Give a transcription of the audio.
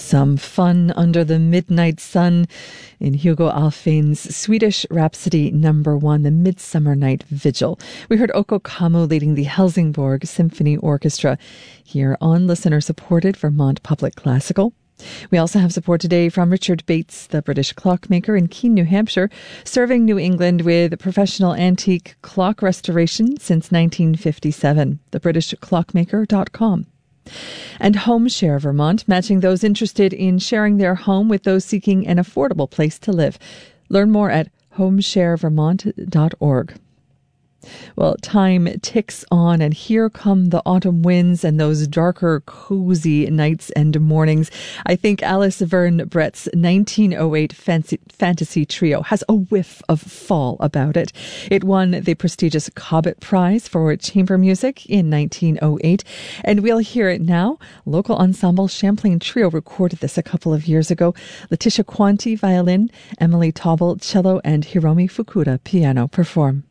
Some fun under the midnight sun in Hugo Alfvén's Swedish Rhapsody #1, the Midsummer Night Vigil. We heard Oko Kamo leading the Helsingborg Symphony Orchestra here on listener-supported Vermont Public Classical. We also have support today from Richard Bates, the British clockmaker in Keene, New Hampshire, serving New England with professional antique clock restoration since 1957. TheBritishClockmaker.com. And HomeShare Vermont, matching those interested in sharing their home with those seeking an affordable place to live. Learn more at homesharevermont.org. Well, time ticks on, and here come the autumn winds and those darker, cozy nights and mornings. I think Alice Verne Brett's 1908 fantasy trio has a whiff of fall about it. It won the prestigious Cobbett Prize for chamber music in 1908, and we'll hear it now. Local ensemble Champlain Trio recorded this a couple of years ago. Letitia Quanti, violin, Emily Tauble, cello, and Hiromi Fukuda, piano, perform.